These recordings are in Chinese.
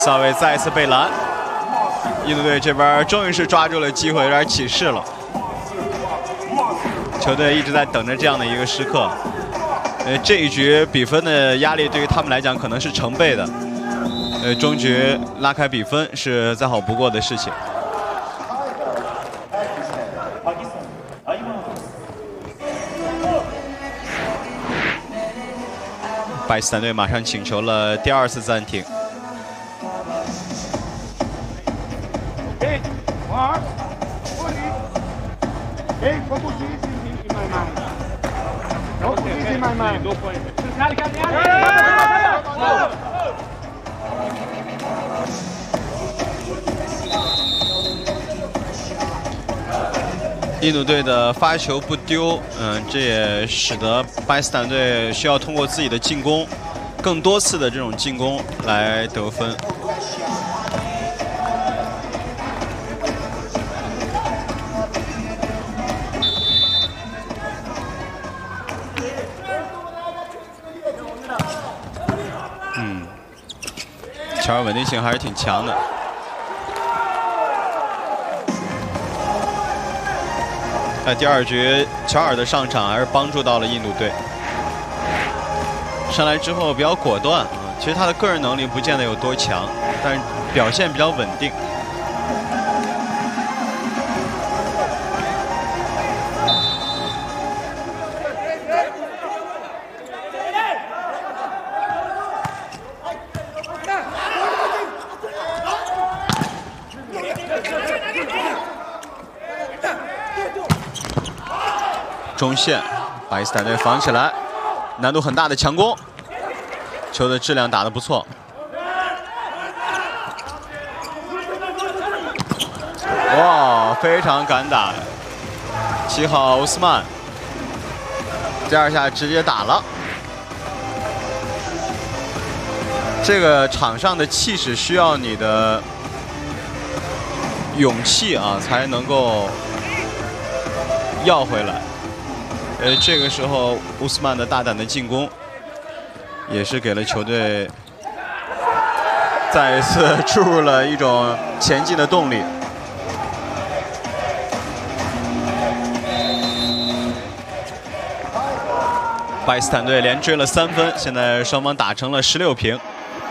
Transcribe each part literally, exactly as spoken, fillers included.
萨维再一次被拦，印度队这边终于是抓住了机会，有点起势了。球队一直在等着这样的一个时刻。呃，这一局比分的压力对于他们来讲可能是成倍的。呃，终局拉开比分是再好不过的事情。巴基斯坦队马上请求了第二次暂停。 Hey, focus easy in my mind. Focus easy in my mind. Dale, dale, 印度队的发球不丢，嗯，这也使得巴基斯坦队需要通过自己的进攻，更多次的这种进攻来得分。 嗯，乔尔稳定性还是挺强的。在第二局，乔尔的上场还是帮助到了印度队。上来之后比较果断啊，其实他的个人能力不见得有多强，但是表现比较稳定。 中线，巴基斯坦队防起来，难度很大的强攻，球的质量打得不错。哇，非常敢打，七号欧斯曼，第二下直接打了。这个场上的气势需要你的勇气啊，才能够要回来。 呃，这个时候乌斯曼的大胆的进攻，也是给了球队再一次注入了一种前进的动力。巴基斯坦队连追了三分，现在双方打成了十六平。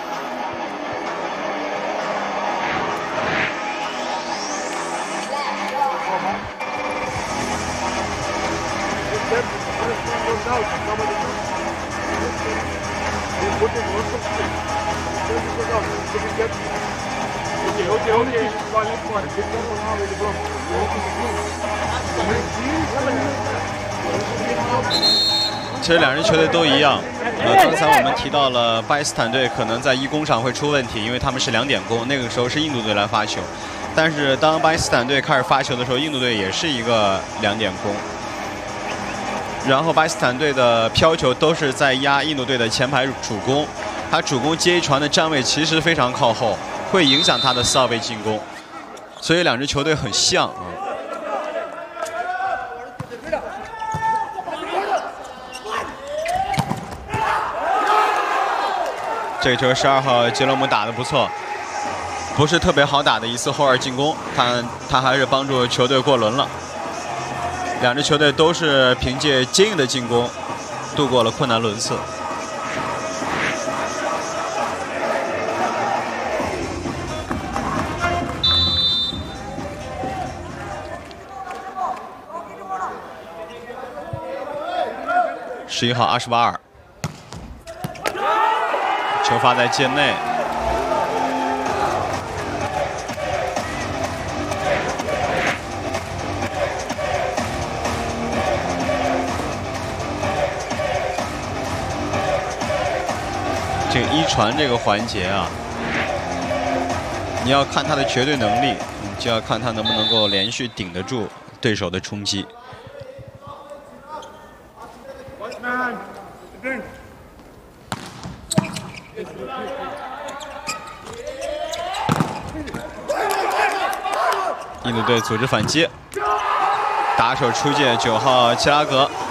其实两支球队都一样。呃，刚才我们提到了巴基斯坦队可能在一攻上会出问题，因为他们是两点攻，那个时候是印度队来发球。但是当巴基斯坦队开始发球的时候，印度队也是一个两点攻。然后巴基斯坦队的飘球都是在压印度队的前排主攻，他主攻接一传的站位其实非常靠后，会影响他的四号位进攻。所以两支球队很像啊。 这个球十二号杰罗姆打得不错，不是特别好打的一次后二进攻，他他还是帮助球队过轮了。两支球队都是凭借坚硬的进攻度过了困难轮次。十一号阿什巴尔。 球发在界内，这个一传这个环节啊，你要看他的绝对能力，你就要看他能不能够连续顶得住对手的冲击。 印度队组织反击，打手出界，九号齐拉格